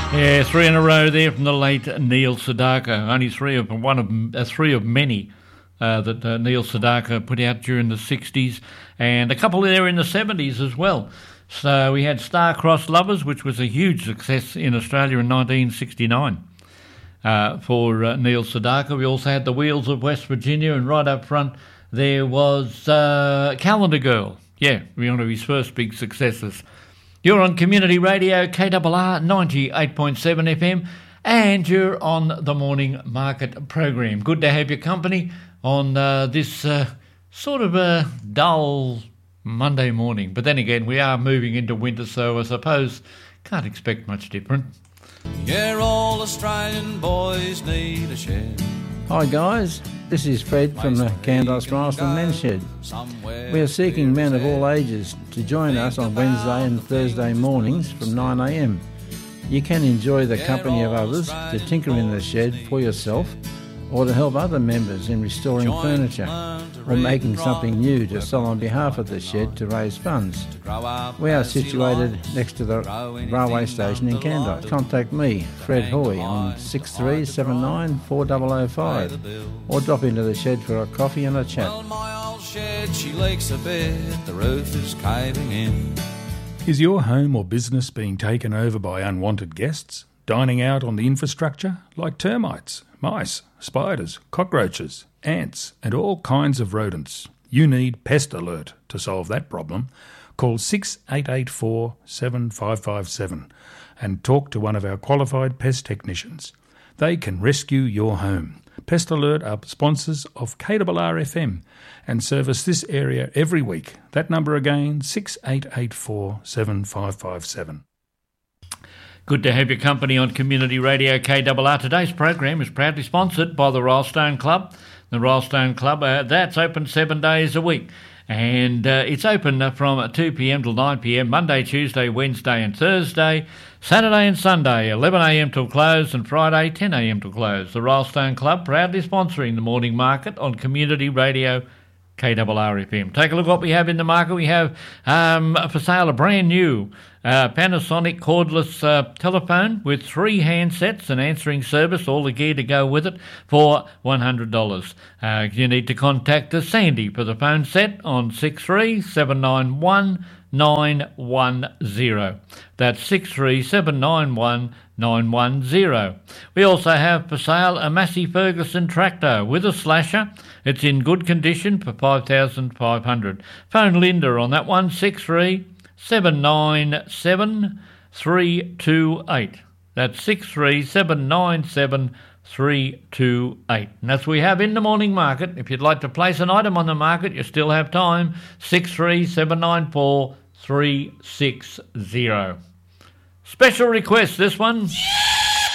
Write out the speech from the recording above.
Yeah, three in a row there from the late Neil Sedaka. Only three of many that Neil Sedaka put out during the 60s, and a couple there in the 70s as well. So we had Star-Crossed Lovers, which was a huge success in Australia in 1969 for Neil Sedaka. We also had The Wheels of West Virginia, and right up front there was Calendar Girl. Yeah, one of his first big successes. You're on Community Radio, KRR 98.7 FM, and you're on the Morning Market program. Good to have your company on this sort of a dull Monday morning. But then again, we are moving into winter, so I suppose can't expect much different. Yeah, all Australian boys need a shed. Hi guys, this is Fred from the Candice Rylstone Men's Shed. We are seeking men of all ages to join us on Wednesday and Thursday mornings from 9am. You can enjoy the company of others to tinker in the shed for yourself, or to help other members in restoring furniture or making something new to sell on behalf of the shed to raise funds. We are situated next to the railway station in Candice. Contact me, Fred Hoy, on 6379 4005, or drop into the shed for a coffee and a chat. Well, my old shed, she leaks a bit, the roof is caving in. Is your home or business being taken over by unwanted guests, dining out on the infrastructure like termites, mice, spiders, cockroaches, ants and all kinds of rodents? You need Pest Alert to solve that problem. Call 6884 7557 and talk to one of our qualified pest technicians. They can rescue your home. Pest Alert are sponsors of KRR FM and service this area every week. That number again, 6884 7557. Good to have your company on Community Radio KRR. Today's program is proudly sponsored by the Rylstone Club. The Rylstone Club, that's open 7 days a week. And it's open from 2pm till 9pm, Monday, Tuesday, Wednesday and Thursday, Saturday and Sunday, 11am till close, and Friday, 10am till close. The Rylstone Club proudly sponsoring the morning market on Community Radio KRR FM. Take a look what we have in the market. We have for sale a brand new Panasonic cordless telephone with 3 handsets and answering service, all the gear to go with it, for $100. You need to contact Sandy for the phone set on 63791 910. That's 63791 910. We also have for sale a Massey Ferguson tractor with a slasher. It's in good condition for $5,500. Phone Linda on that one, 63797 328. That's 63797 328. And that's what we have in the morning market. If you'd like to place an item on the market, you still have time. 63794 360. Special request, this one.